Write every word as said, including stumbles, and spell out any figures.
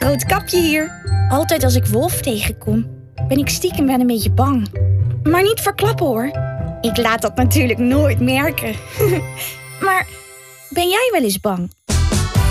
Roodkapje hier. Altijd als ik Wolf tegenkom, ben ik stiekem wel een beetje bang. Maar niet verklappen hoor. Ik laat dat natuurlijk nooit merken. Maar ben jij wel eens bang?